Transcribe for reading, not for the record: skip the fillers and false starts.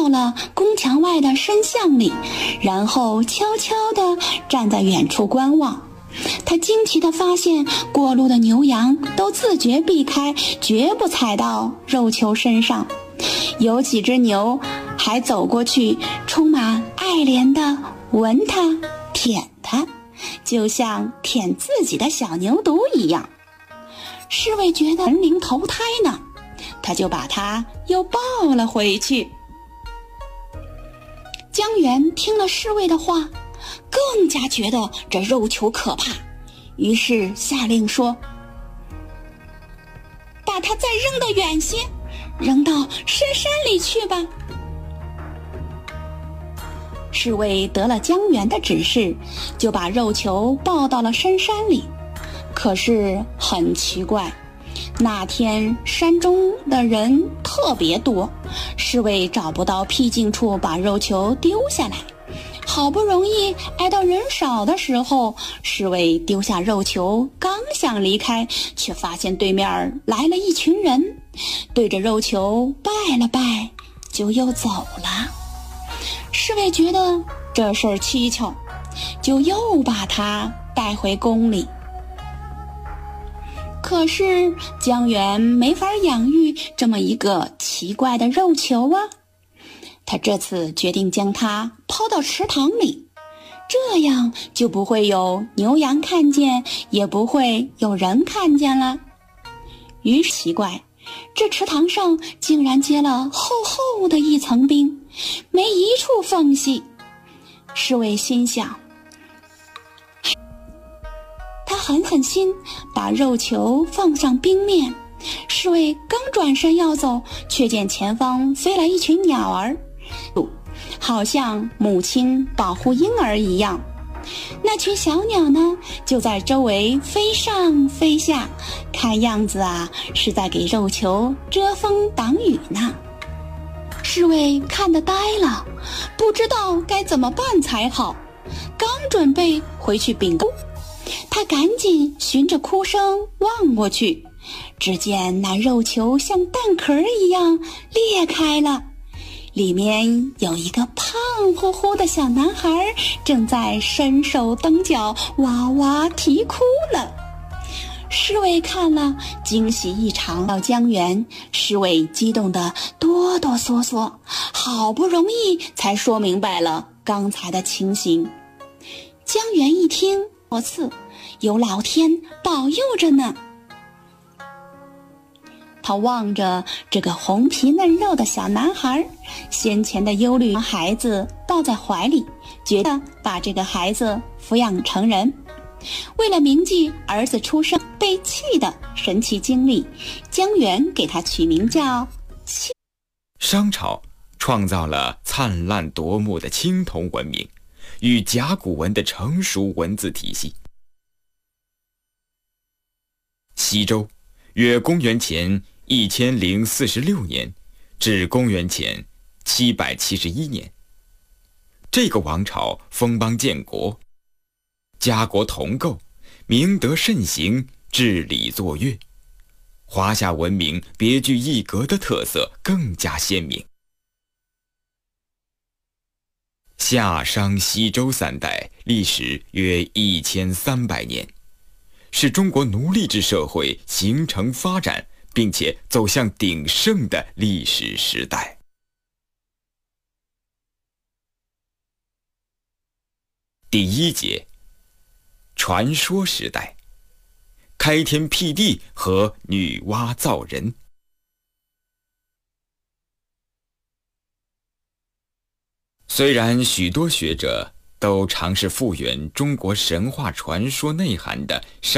到了宫墙外的深巷里，然后悄悄地站在远处观望。他惊奇地发现，过路的牛羊都自觉避开，绝不踩到肉球身上。有几只牛还走过去，充满爱怜地闻它、舔它，就像舔自己的小牛犊一样。侍卫觉得神灵投胎呢，他就把它又抱了回去。江源听了侍卫的话，更加觉得这肉球可怕，于是下令说：把它再扔得远些，扔到深山里去吧。侍卫得了江源的指示，就把肉球抱到了深山里。可是很奇怪，那天山中的人特别多，侍卫找不到僻静处把肉球丢下来。好不容易挨到人少的时候，侍卫丢下肉球，刚想离开，却发现对面来了一群人，对着肉球拜了拜，就又走了。侍卫觉得这事儿蹊跷，就又把他带回宫里。可是江源没法养育这么一个奇怪的肉球啊，他这次决定将它抛到池塘里，这样就不会有牛羊看见，也不会有人看见了。于是奇怪，这池塘上竟然结了厚厚的一层冰，没一处缝隙。侍卫心想，他狠心把肉球放上冰面。侍卫刚转身要走，却见前方飞来一群鸟儿，好像母亲保护婴儿一样。那群小鸟呢，就在周围飞上飞下，看样子啊，是在给肉球遮风挡雨呢。侍卫看得呆了，不知道该怎么办才好，刚准备回去禀告，他赶紧循着哭声望过去，只见那肉球像蛋壳一样裂开了，里面有一个胖乎乎的小男孩，正在伸手蹬脚，哇哇啼哭了。侍卫看了，惊喜异常。到江源，侍卫激动得哆哆嗦嗦，好不容易才说明白了刚才的情形。江源一听，多次有老天保佑着呢。他望着这个红皮嫩肉的小男孩，先前的忧虑，把孩子抱在怀里，决定把这个孩子抚养成人。为了铭记儿子出生被弃的神奇经历，江源给他取名叫商朝创造了灿烂夺目的青铜文明与甲骨文的成熟文字体系。西周约公元前1046年至公元前771年，这个王朝封邦建国，家国同构，明德慎行，治理作乐，华夏文明别具一格的特色更加鲜明。夏商西周三代历时约1300年，是中国奴隶制社会形成发展并且走向鼎盛的历史时代。第一节，传说时代，开天辟地和女娲造人。虽然许多学者都尝试复原中国神话传说内涵的